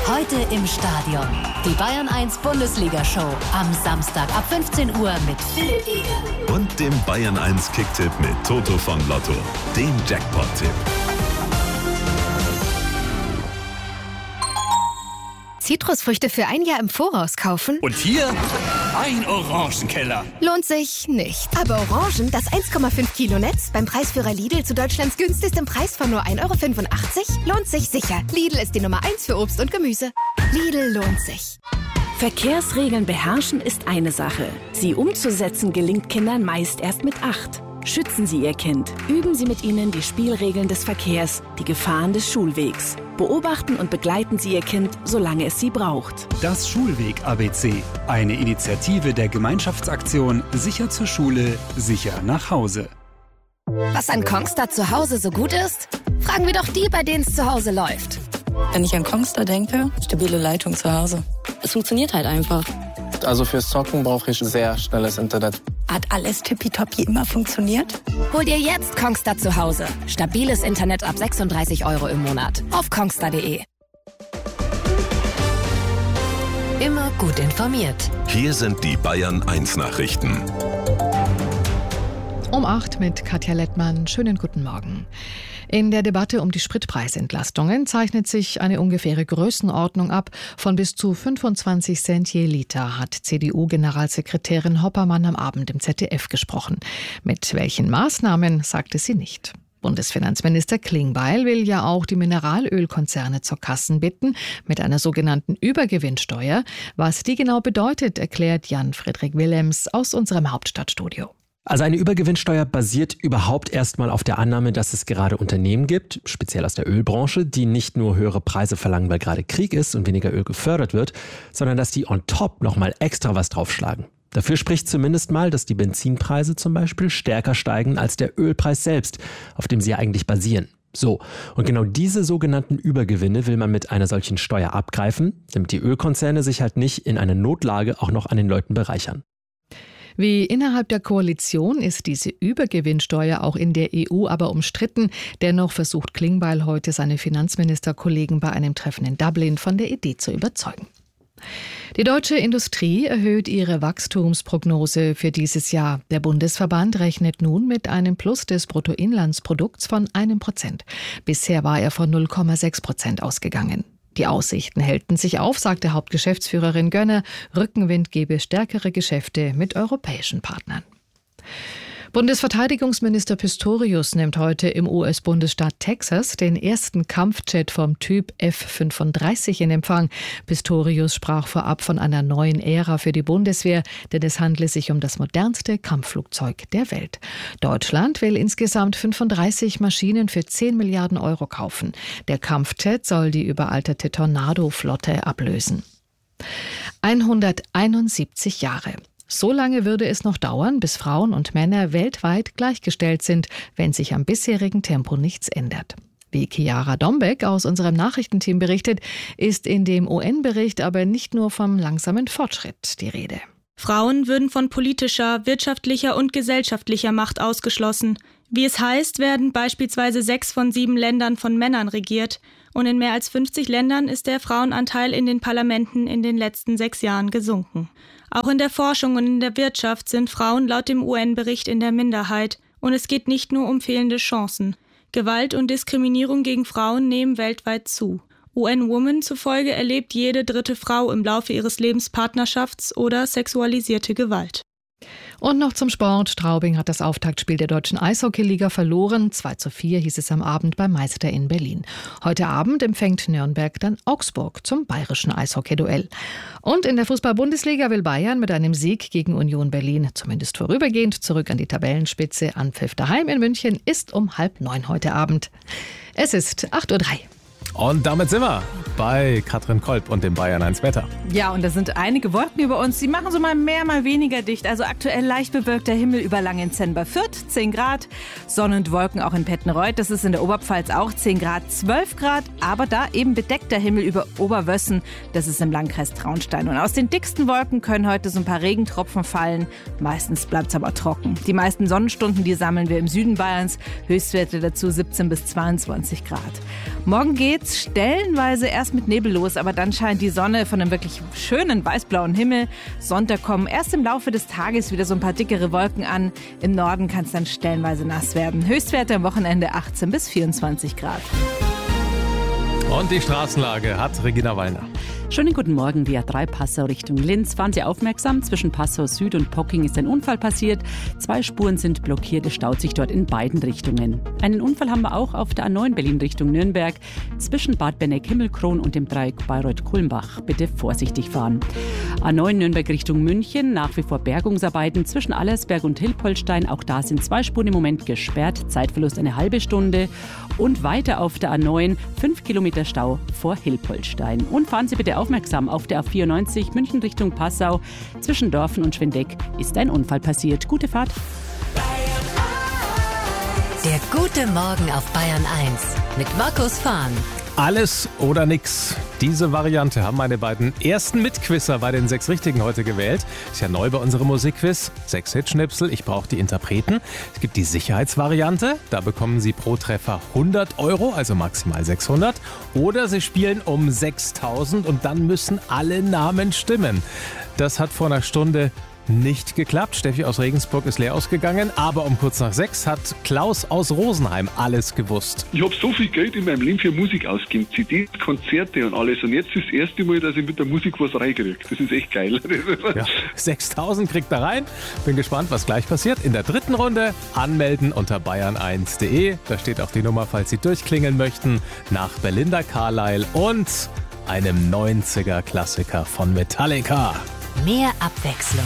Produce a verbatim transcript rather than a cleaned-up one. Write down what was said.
Heute im Stadion. Die Bayern eins Bundesliga-Show. Am Samstag ab fünfzehn Uhr mit Philipp Eger. Und dem Bayern eins Kicktipp mit Toto von Lotto. Dem Jackpot-Tipp. Zitrusfrüchte für ein Jahr im Voraus kaufen? Und hier ein Orangenkeller. Lohnt sich nicht. Aber Orangen, das eins Komma fünf Kilo Netz, beim Preisführer Lidl zu Deutschlands günstigstem Preis von nur ein Euro fünfundachtzig, lohnt sich sicher. Lidl ist die Nummer eins für Obst und Gemüse. Lidl lohnt sich. Verkehrsregeln beherrschen ist eine Sache. Sie umzusetzen gelingt Kindern meist erst mit acht. Schützen Sie Ihr Kind. Üben Sie mit ihnen die Spielregeln des Verkehrs, die Gefahren des Schulwegs. Beobachten und begleiten Sie Ihr Kind, solange es Sie braucht. Das Schulweg-A B C. Eine Initiative der Gemeinschaftsaktion Sicher zur Schule, sicher nach Hause. Was an Kongstar zu Hause so gut ist? Fragen wir doch die, bei denen es zu Hause läuft. Wenn ich an Kongstar denke, stabile Leitung zu Hause. Es funktioniert halt einfach. Also fürs Zocken brauche ich sehr schnelles Internet. Hat alles tippitoppi immer funktioniert? Hol dir jetzt Kongstar zu Hause. Stabiles Internet ab sechsunddreißig Euro im Monat. Auf kongstar punkt de. Immer gut informiert. Hier sind die Bayern eins Nachrichten. Um acht mit Katja Lettmann. Schönen guten Morgen. In der Debatte um die Spritpreisentlastungen zeichnet sich eine ungefähre Größenordnung ab. Von bis zu fünfundzwanzig Cent je Liter hat C D U-Generalsekretärin Hoppermann am Abend im Z D F gesprochen. Mit welchen Maßnahmen, sagte sie nicht. Bundesfinanzminister Klingbeil will ja auch die Mineralölkonzerne zur Kassen bitten, mit einer sogenannten Übergewinnsteuer. Was die genau bedeutet, erklärt Jan-Friedrich Willems aus unserem Hauptstadtstudio. Also eine Übergewinnsteuer basiert überhaupt erstmal auf der Annahme, dass es gerade Unternehmen gibt, speziell aus der Ölbranche, die nicht nur höhere Preise verlangen, weil gerade Krieg ist und weniger Öl gefördert wird, sondern dass die on top nochmal extra was draufschlagen. Dafür spricht zumindest mal, dass die Benzinpreise zum Beispiel stärker steigen als der Ölpreis selbst, auf dem sie ja eigentlich basieren. So, und genau diese sogenannten Übergewinne will man mit einer solchen Steuer abgreifen, damit die Ölkonzerne sich halt nicht in einer Notlage auch noch an den Leuten bereichern. Wie innerhalb der Koalition ist diese Übergewinnsteuer auch in der E U aber umstritten. Dennoch versucht Klingbeil heute seine Finanzministerkollegen bei einem Treffen in Dublin von der Idee zu überzeugen. Die deutsche Industrie erhöht ihre Wachstumsprognose für dieses Jahr. Der Bundesverband rechnet nun mit einem Plus des Bruttoinlandsprodukts von einem Prozent. Bisher war er von null Komma sechs Prozent ausgegangen. Die Aussichten hellten sich auf, sagte Hauptgeschäftsführerin Gönner. Rückenwind gebe stärkere Geschäfte mit europäischen Partnern. Bundesverteidigungsminister Pistorius nimmt heute im U S-Bundesstaat Texas den ersten Kampfjet vom Typ F fünfunddreißig in Empfang. Pistorius sprach vorab von einer neuen Ära für die Bundeswehr, denn es handle sich um das modernste Kampfflugzeug der Welt. Deutschland will insgesamt fünfunddreißig Maschinen für zehn Milliarden Euro kaufen. Der Kampfjet soll die überalterte Tornado-Flotte ablösen. hunderteinundsiebzig Jahre. So lange würde es noch dauern, bis Frauen und Männer weltweit gleichgestellt sind, wenn sich am bisherigen Tempo nichts ändert. Wie Chiara Dombeck aus unserem Nachrichtenteam berichtet, ist in dem U N-Bericht aber nicht nur vom langsamen Fortschritt die Rede. Frauen würden von politischer, wirtschaftlicher und gesellschaftlicher Macht ausgeschlossen. Wie es heißt, werden beispielsweise sechs von sieben Ländern von Männern regiert. Und in mehr als fünfzig Ländern ist der Frauenanteil in den Parlamenten in den letzten sechs Jahren gesunken. Auch in der Forschung und in der Wirtschaft sind Frauen laut dem U N-Bericht in der Minderheit. Und es geht nicht nur um fehlende Chancen. Gewalt und Diskriminierung gegen Frauen nehmen weltweit zu. U N Women zufolge erlebt jede dritte Frau im Laufe ihres Lebens Partnerschafts- oder sexualisierte Gewalt. Und noch zum Sport. Straubing hat das Auftaktspiel der deutschen Eishockeyliga verloren. zwei zu vier hieß es am Abend beim Meister in Berlin. Heute Abend empfängt Nürnberg dann Augsburg zum bayerischen Eishockeyduell. Und in der Fußball-Bundesliga will Bayern mit einem Sieg gegen Union Berlin zumindest vorübergehend zurück an die Tabellenspitze. Anpfiff daheim in München ist um halb neun heute Abend. Es ist acht Uhr drei. Und damit sind wir bei Katrin Kolb und dem Bayern eins Wetter. Ja, und da sind einige Wolken über uns. Die machen so mal mehr, mal weniger dicht. Also aktuell leicht bewölkter Himmel über Langenzenn bei Fürth, zehn Grad. Sonne und Wolken auch in Pettenreuth. Das ist in der Oberpfalz auch zehn Grad, zwölf Grad. Aber da eben bedeckter Himmel über Oberwössen. Das ist im Landkreis Traunstein. Und aus den dicksten Wolken können heute so ein paar Regentropfen fallen. Meistens bleibt es aber trocken. Die meisten Sonnenstunden, die sammeln wir im Süden Bayerns. Höchstwerte dazu siebzehn bis zweiundzwanzig Grad. Morgen geht's stellenweise erst erst mit Nebel los, aber dann scheint die Sonne von einem wirklich schönen weißblauen Himmel. Sonntag kommen erst im Laufe des Tages wieder so ein paar dickere Wolken an. Im Norden kann es dann stellenweise nass werden. Höchstwerte am Wochenende achtzehn bis vierundzwanzig Grad. Und die Straßenlage hat Regina Wallner. Schönen guten Morgen, via drei Passau Richtung Linz. Fahren Sie aufmerksam, zwischen Passau Süd und Pocking ist ein Unfall passiert. Zwei Spuren sind blockiert, es staut sich dort in beiden Richtungen. Einen Unfall haben wir auch auf der A neun Berlin Richtung Nürnberg. Zwischen Bad Benneck-Himmelkron und dem Dreieck Bayreuth-Kulmbach. Bitte vorsichtig fahren. A neun Nürnberg Richtung München, nach wie vor Bergungsarbeiten zwischen Allersberg und Hilpoltstein. Auch da sind zwei Spuren im Moment gesperrt, Zeitverlust eine halbe Stunde. Und weiter auf der A neun, fünf Kilometer Stau vor Hilpoltstein. Und fahren Sie bitte aufmerksam, auf der A vierundneunzig München Richtung Passau. Zwischen Dorfen und Schwendeck ist ein Unfall passiert. Gute Fahrt. Der gute Morgen auf Bayern eins mit Markus Fahn. Alles oder nix. Diese Variante haben meine beiden ersten Mitquizzer bei den sechs Richtigen heute gewählt. Ist ja neu bei unserem Musikquiz. Sechs Hitschnipsel, ich brauche die Interpreten. Es gibt die Sicherheitsvariante. Da bekommen Sie pro Treffer hundert Euro, also maximal sechshundert. Oder Sie spielen um sechstausend und dann müssen alle Namen stimmen. Das hat vor einer Stunde nicht geklappt. Steffi aus Regensburg ist leer ausgegangen, aber um kurz nach sechs hat Klaus aus Rosenheim alles gewusst. Ich habe so viel Geld in meinem Leben für Musik ausgegeben, C Ds, Konzerte und alles, und jetzt ist das erste Mal, dass ich mit der Musik was reinkriege. Das ist echt geil. Ja, sechstausend kriegt er rein. Bin gespannt, was gleich passiert. In der dritten Runde anmelden unter bayern eins punkt de. Da steht auch die Nummer, falls Sie durchklingeln möchten, nach Belinda Carlisle und einem neunziger Klassiker von Metallica. Mehr Abwechslung